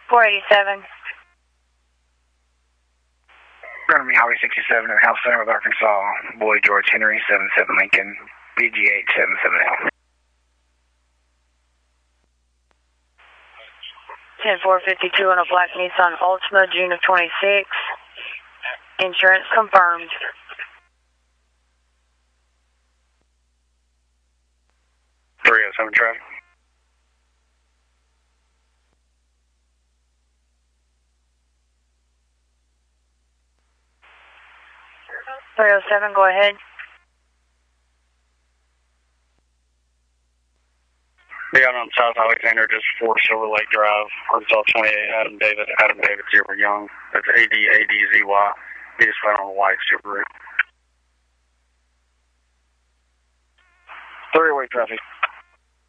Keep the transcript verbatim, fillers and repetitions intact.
four eighty-seven. Running me Highway sixty-seven in House Center with Arkansas. Boy George Henry, seven seven Lincoln. B G H seven seven L. ten four fifty-two on a black Nissan Altima, June of twenty-six. Insurance confirmed. three oh seven traffic. three oh seven, go ahead. Be out on South Alexander, just four Silver Lake Drive, Arkansas twenty-eight, Adam David, Adam David, Zebra Young. That's A D A D Z Y. He just went on a white Subaru. Three-way traffic.